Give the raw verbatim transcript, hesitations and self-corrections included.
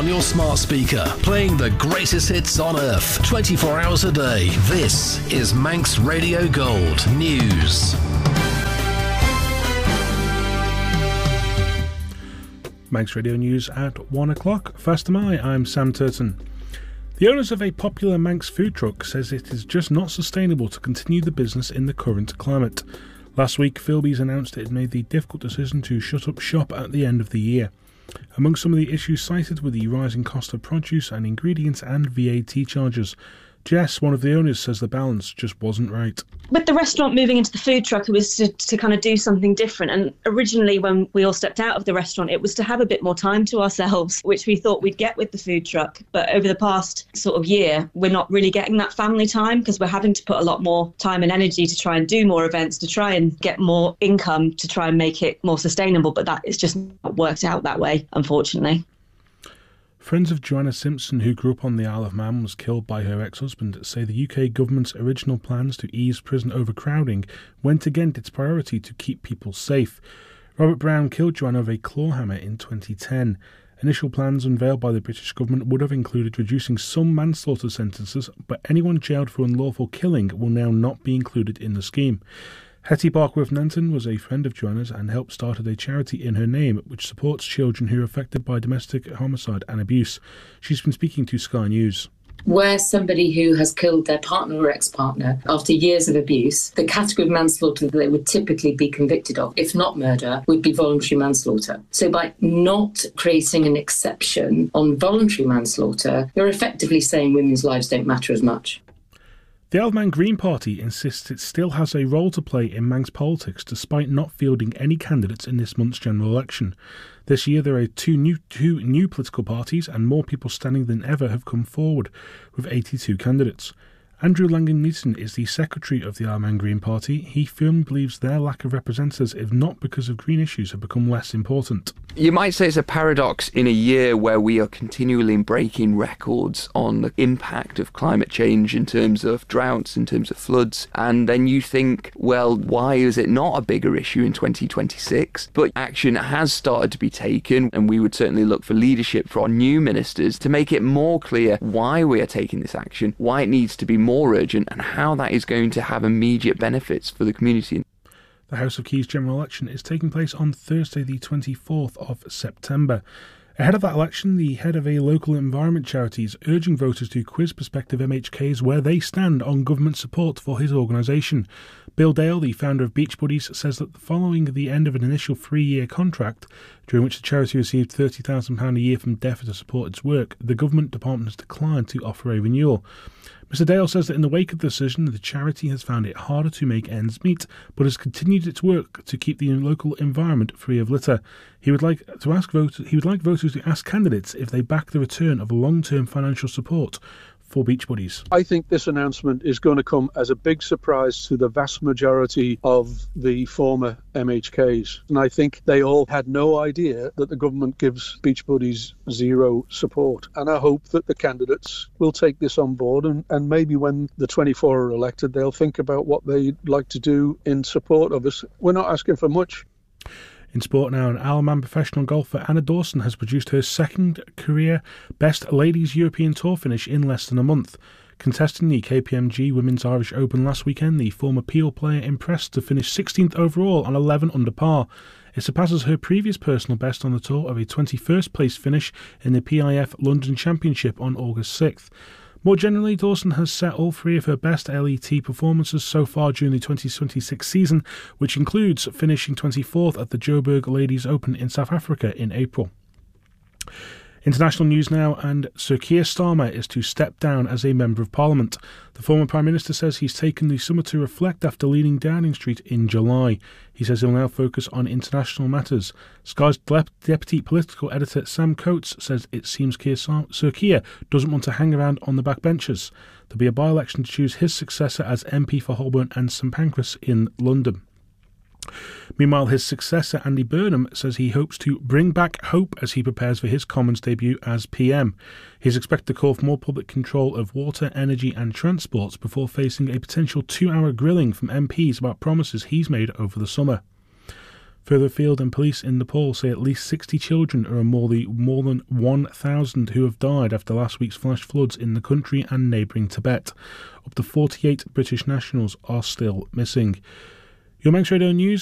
on your smart speaker, playing the greatest hits on earth, twenty-four hours a day. This is Manx Radio Gold News. Manx Radio News at one o'clock. First am I, I'm Sam Turton. The owners of a popular Manx food truck says it is just not sustainable to continue the business in the current climate. Last week, Philby's announced it had made the difficult decision to shut up shop at the end of the year. Among some of the issues cited were the rising cost of produce and ingredients and V A T charges. Jess, one of the owners, says the balance just wasn't right. With the restaurant moving into the food truck, it was to, to kind of do something different. And originally, when we all stepped out of the restaurant, it was to have a bit more time to ourselves, which we thought we'd get with the food truck. But over the past sort of year, we're not really getting that family time because we're having to put a lot more time and energy to try and do more events, to try and get more income, to try and make it more sustainable. But that is just not worked out that way, unfortunately. Friends of Joanna Simpson, who grew up on the Isle of Man, was killed by her ex-husband, say the U K government's original plans to ease prison overcrowding went against its priority to keep people safe. Robert Brown killed Joanna with a clawhammer in twenty ten. Initial plans unveiled by the British government would have included reducing some manslaughter sentences, but anyone jailed for unlawful killing will now not be included in the scheme. Hetty Barkworth-Nanton was a friend of Joanna's and helped started a charity in her name which supports children who are affected by domestic homicide and abuse. She's been speaking to Sky News. Where somebody who has killed their partner or ex-partner after years of abuse, the category of manslaughter that they would typically be convicted of, if not murder, would be voluntary manslaughter. So by not creating an exception on voluntary manslaughter, you're effectively saying women's lives don't matter as much. The Isle of Man Green Party insists it still has a role to play in Manx politics despite not fielding any candidates in this month's general election. This year there are two new, two new political parties and more people standing than ever have come forward, with eighty-two candidates. Andrew Langan-Neeson is the secretary of the Isle of Man Green Party. He firmly believes their lack of representatives, if not because of green issues, have become less important. You might say it's a paradox in a year where we are continually breaking records on the impact of climate change in terms of droughts, in terms of floods, and then you think, well, why is it not a bigger issue in twenty twenty-six? But action has started to be taken, and we would certainly look for leadership for our new ministers to make it more clear why we are taking this action, why it needs to be more urgent, and how that is going to have immediate benefits for the community. The House of Keys general election is taking place on Thursday the twenty-fourth of September. Ahead of that election, the head of a local environment charity is urging voters to quiz prospective M H Ks where they stand on government support for his organisation. Bill Dale, the founder of Beach Buddies, says that following the end of an initial three-year contract, during which the charity received thirty thousand pounds a year from DEFRA to support its work, the government department has declined to offer a renewal. Mister Dale says that in the wake of the decision, the charity has found it harder to make ends meet, but has continued its work to keep the local environment free of litter. He would like to ask voters. He would like voters to ask candidates if they back the return of long-term financial support for Beach Buddies. I think this announcement is going to come as a big surprise to the vast majority of the former M H Ks. And I think they all had no idea that the government gives Beach Buddies zero support. And I hope that the candidates will take this on board and, and maybe when the twenty-four are elected, they'll think about what they'd like to do in support of us. We're not asking for much. In sport now, an Isle of Man professional golfer Anna Dawson has produced her second career Best Ladies European Tour finish in less than a month. Contesting the K P M G Women's Irish Open last weekend, the former Peel player impressed to finish sixteenth overall on eleven under par. It surpasses her previous personal best on the tour of a twenty-first place finish in the P I F London Championship on August sixth. More generally, Dawson has set all three of her best L E T performances so far during the twenty twenty-six season, which includes finishing twenty-fourth at the Joburg Ladies Open in South Africa in April. International news now, and Sir Keir Starmer is to step down as a Member of Parliament. The former Prime Minister says he's taken the summer to reflect after leaving Downing Street in July. He says he'll now focus on international matters. Sky's Deputy Political Editor Sam Coates says it seems Keir, Sir Keir doesn't want to hang around on the backbenches. There'll be a by-election to choose his successor as M P for Holborn and St Pancras in London. Meanwhile, his successor Andy Burnham says he hopes to bring back hope as he prepares for his Commons debut as P M. He's expected to call for more public control of water, energy and transport before facing a potential two-hour grilling from M Ps about promises he's made over the summer. Further afield, and police in Nepal say at least sixty children are among the more than one thousand who have died after last week's flash floods in the country and neighbouring Tibet. Up to forty-eight British nationals are still missing. Your Manx Radio News